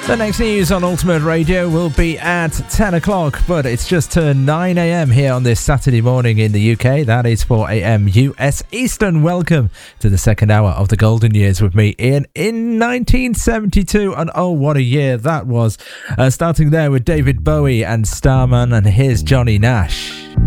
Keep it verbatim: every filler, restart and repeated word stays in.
The next news on Ultimate Radio will be at ten o'clock, but it's just turned nine a.m. here on this Saturday morning in the U K. That is four a.m. U S Eastern. Welcome to the second hour of the Golden Years with me, Ian, in nineteen seventy-two. And oh, what a year that was. Uh, starting there with David Bowie and Starman, and here's Johnny Nash.